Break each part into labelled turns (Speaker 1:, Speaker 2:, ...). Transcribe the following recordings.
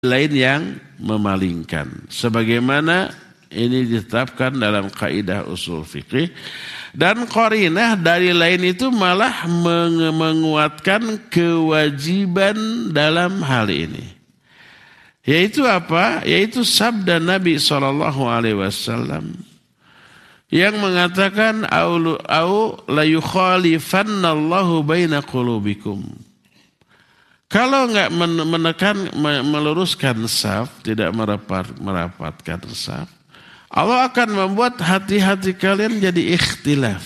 Speaker 1: lain yang memalingkan. Sebagaimana ini ditetapkan dalam kaidah usul fikih. Dan qarinah dari lain itu malah menguatkan kewajiban dalam hal ini. Yaitu apa? Yaitu sabda Nabi SAW yang mengatakan au la yukhalifannallahu baina qulubikum. Kalau enggak meluruskan saf, tidak merapatkan saf, Allah akan membuat hati-hati kalian jadi ikhtilaf.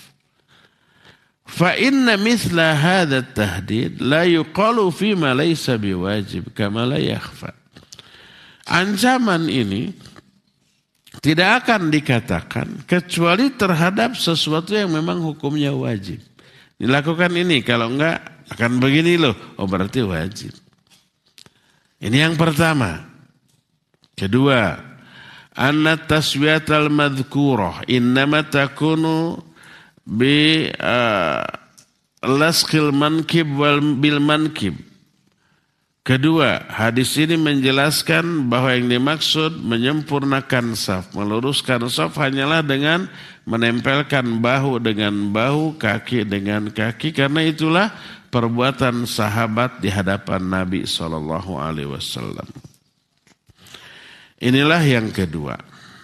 Speaker 1: Fa inna mithla hadha tahdid la yuqalu fima laysa biwajib kama la yakhfa. Ancaman ini tidak akan dikatakan kecuali terhadap sesuatu yang memang hukumnya wajib. Dilakukan ini, kalau enggak akan begini loh. Oh, berarti wajib. Ini yang pertama. Kedua, anna taswiyatal madhkurah innama takunu bi laskil mankib bil mankib. Kedua, hadis ini menjelaskan bahwa yang dimaksud menyempurnakan saf, meluruskan saf hanyalah dengan menempelkan bahu dengan bahu, kaki dengan kaki. Karena itulah perbuatan sahabat di hadapan Nabi SAW. Inilah yang kedua.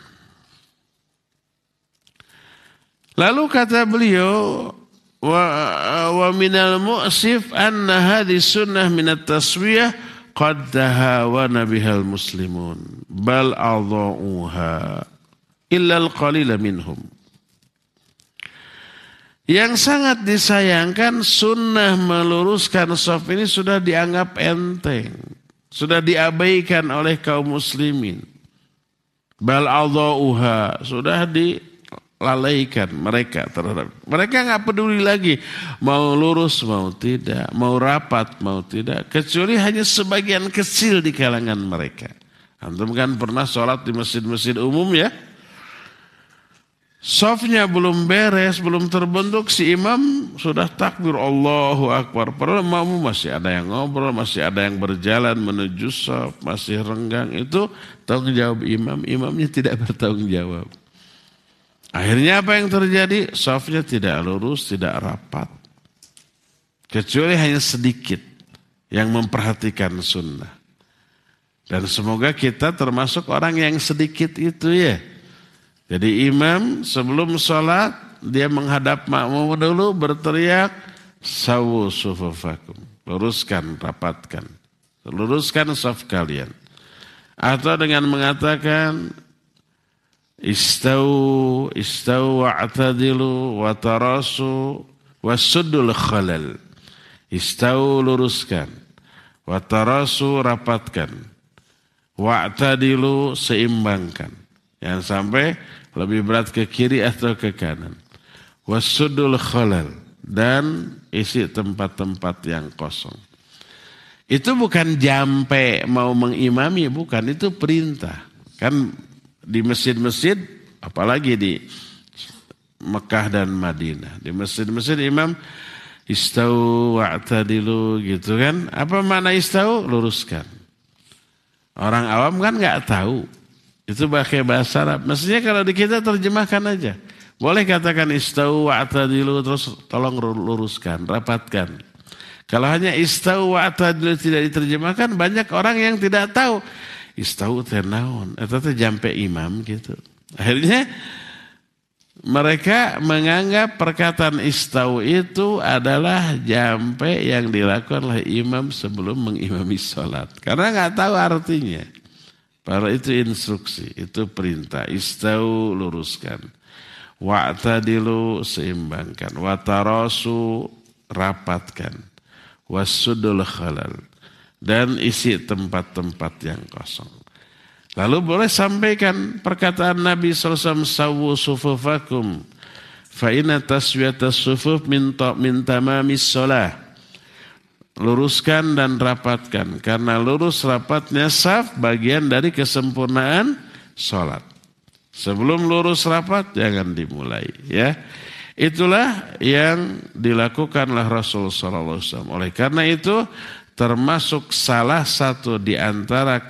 Speaker 1: Lalu kata beliau, wa minal mu'sif anna hadhi sunnah minat taswiyah qad tahawana bihal muslimun bal adha'uha illa al-qalila minhum. Yang sangat disayangkan, sunnah meluruskan shaf ini sudah dianggap enteng, sudah diabaikan oleh kaum muslimin. Bal adha'uha, sudah dilalaikan mereka terhadap. Mereka enggak peduli lagi mau lurus mau tidak, mau rapat mau tidak, kecuali hanya sebagian kecil di kalangan mereka. Antum kan pernah sholat di masjid-masjid umum ya? Shafnya belum beres, belum terbentuk, si imam sudah takbir Allahu Akbar. Padahal makmum masih ada yang ngobrol, masih ada yang berjalan menuju shaf, masih renggang. Itu tanggung jawab imam, imamnya tidak bertanggung jawab. Akhirnya apa yang terjadi? Shafnya tidak lurus, tidak rapat. Kecuali hanya sedikit yang memperhatikan sunnah. Dan semoga kita termasuk orang yang sedikit itu ya. Jadi imam sebelum sholat, dia menghadap makmum dulu berteriak, sawu sufufakum. Luruskan, rapatkan. Luruskan shaf kalian. Atau dengan mengatakan, Istau wa'tadilu wa tarasu wa suddul khalal. Istau, luruskan. Wa tarasu, rapatkan. Wa'tadilu, seimbangkan. Yang sampai lebih berat ke kiri atau ke kanan. Wa suddul khalal. Dan isi tempat-tempat yang kosong. Itu bukan jampe mau mengimami, bukan. Itu perintah. Kan di masjid-masjid, apalagi di Mekah dan Madinah. Di masjid-masjid imam istau wa'tadilu gitu kan. Apa makna istau? Luruskan. Orang awam kan gak tahu. Itu pakai bahasa Arab. Maksudnya kalau di kita terjemahkan aja. Boleh katakan istau wa'tadilu terus tolong luruskan, rapatkan. Kalau hanya istau wa'tadilu tidak diterjemahkan, banyak orang yang tidak tahu. Istau ternaun, atau jampe imam gitu. Akhirnya mereka menganggap perkataan istau itu adalah jampe yang dilakukan oleh imam sebelum mengimami sholat. Karena nggak tahu artinya. Padahal itu instruksi, itu perintah. Istau, luruskan. Wa'tadilu, seimbangkan. Watarasu, rapatkan. Wasudul khalal. Dan isi tempat-tempat yang kosong. Lalu boleh sampaikan perkataan Nabi SAW, sawu sufufakum. Fa'ina taswiyatas sufuf min tamamis sholah. Luruskan dan rapatkan. Karena lurus rapatnya saf bagian dari kesempurnaan sholat. Sebelum lurus rapat jangan dimulai. Ya, itulah yang dilakukanlah Rasul SAW. Oleh karena itu termasuk salah satu di antara